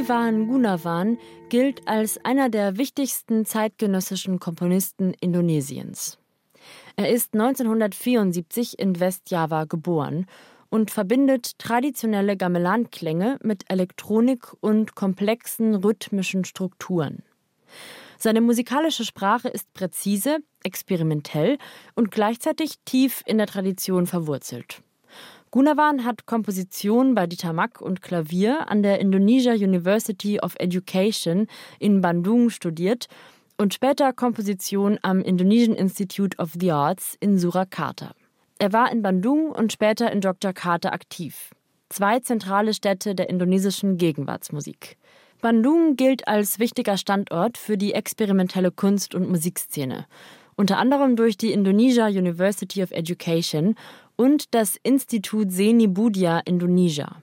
Iwan Gunawan gilt als einer der wichtigsten zeitgenössischen Komponisten Indonesiens. Er ist 1974 in Westjava geboren und verbindet traditionelle Gamelan-Klänge mit Elektronik und komplexen rhythmischen Strukturen. Seine musikalische Sprache ist präzise, experimentell und gleichzeitig tief in der Tradition verwurzelt. Gunawan hat Komposition bei Dieter Mack und Klavier an der Indonesia University of Education in Bandung studiert und später Komposition am Indonesian Institute of the Arts in Surakarta. Er war in Bandung und später in Yogyakarta aktiv. 2 zentrale Städte der indonesischen Gegenwartsmusik. Bandung gilt als wichtiger Standort für die experimentelle Kunst- und Musikszene, unter anderem durch die Indonesia University of Education und das Institut Seni Budaya Indonesia.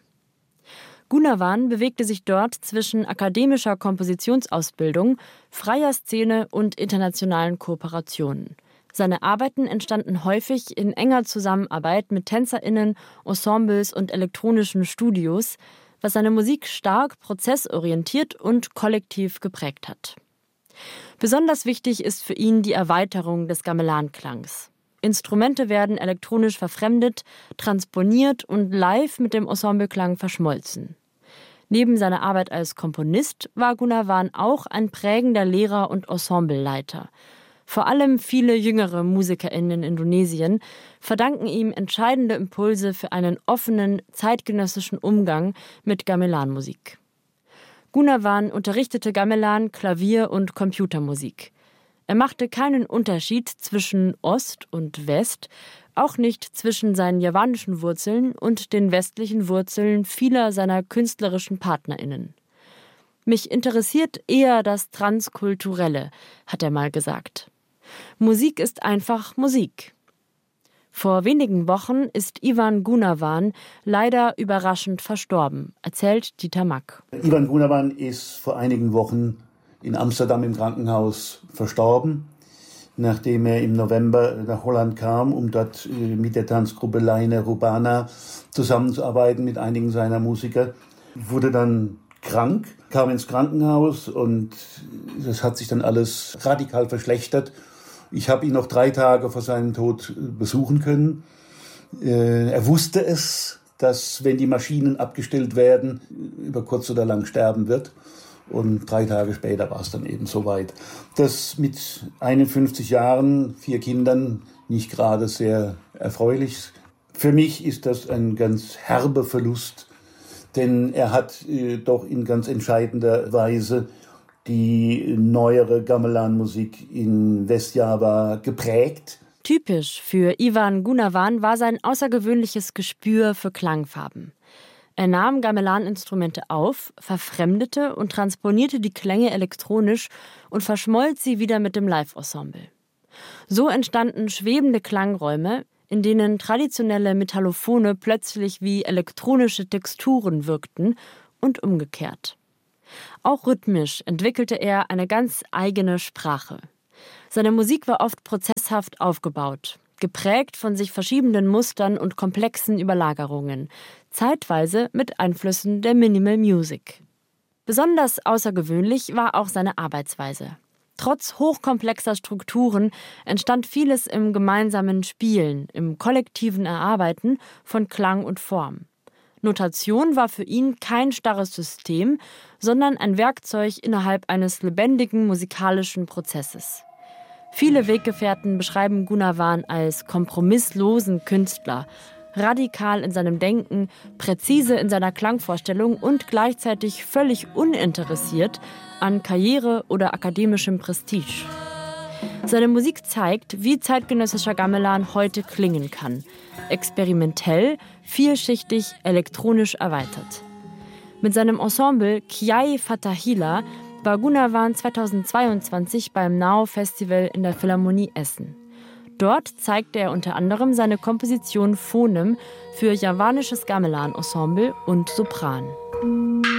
Gunawan bewegte sich dort zwischen akademischer Kompositionsausbildung, freier Szene und internationalen Kooperationen. Seine Arbeiten entstanden häufig in enger Zusammenarbeit mit TänzerInnen, Ensembles und elektronischen Studios, was seine Musik stark prozessorientiert und kollektiv geprägt hat. Besonders wichtig ist für ihn die Erweiterung des Gamelan-Klangs. Instrumente werden elektronisch verfremdet, transponiert und live mit dem Ensembleklang verschmolzen. Neben seiner Arbeit als Komponist war Gunawan auch ein prägender Lehrer und Ensembleleiter. Vor allem viele jüngere MusikerInnen in Indonesien verdanken ihm entscheidende Impulse für einen offenen, zeitgenössischen Umgang mit Gamelan-Musik. Gunawan unterrichtete Gamelan, Klavier und Computermusik. Er machte keinen Unterschied zwischen Ost und West, auch nicht zwischen seinen javanischen Wurzeln und den westlichen Wurzeln vieler seiner künstlerischen PartnerInnen. Mich interessiert eher das Transkulturelle, hat er mal gesagt. Musik ist einfach Musik. Vor wenigen Wochen ist Iwan Gunawan leider überraschend verstorben, erzählt Dieter Mack. Iwan Gunawan ist vor einigen Wochen in Amsterdam im Krankenhaus verstorben, nachdem er im November nach Holland kam, um dort mit der Tanzgruppe Laine Rubana zusammenzuarbeiten mit einigen seiner Musiker. Wurde dann krank, kam ins Krankenhaus und das hat sich dann alles radikal verschlechtert. Ich habe ihn noch 3 Tage vor seinem Tod besuchen können. Er wusste es, dass, wenn die Maschinen abgestellt werden, über kurz oder lang sterben wird. Und 3 Tage später war es dann eben soweit. Das mit 51 Jahren, 4 Kindern, nicht gerade sehr erfreulich. Für mich ist das ein ganz herber Verlust, denn er hat doch in ganz entscheidender Weise die neuere Gamelan-Musik in Westjava geprägt. Typisch für Iwan Gunawan war sein außergewöhnliches Gespür für Klangfarben. Er nahm Gamelan-Instrumente auf, verfremdete und transponierte die Klänge elektronisch und verschmolz sie wieder mit dem Live-Ensemble. So entstanden schwebende Klangräume, in denen traditionelle Metallophone plötzlich wie elektronische Texturen wirkten und umgekehrt. Auch rhythmisch entwickelte er eine ganz eigene Sprache. Seine Musik war oft prozesshaft aufgebaut, geprägt von sich verschiebenden Mustern und komplexen Überlagerungen, zeitweise mit Einflüssen der Minimal Music. Besonders außergewöhnlich war auch seine Arbeitsweise. Trotz hochkomplexer Strukturen entstand vieles im gemeinsamen Spielen, im kollektiven Erarbeiten von Klang und Form. Notation war für ihn kein starres System, sondern ein Werkzeug innerhalb eines lebendigen musikalischen Prozesses. Viele Weggefährten beschreiben Gunawan als kompromisslosen Künstler, radikal in seinem Denken, präzise in seiner Klangvorstellung und gleichzeitig völlig uninteressiert an Karriere oder akademischem Prestige. Seine Musik zeigt, wie zeitgenössischer Gamelan heute klingen kann. Experimentell, vielschichtig, elektronisch erweitert. Mit seinem Ensemble Kiai Fatahila war Gunawan 2022 beim Now Festival in der Philharmonie Essen. Dort zeigte er unter anderem seine Komposition Phonem für javanisches Gamelan-Ensemble und Sopran.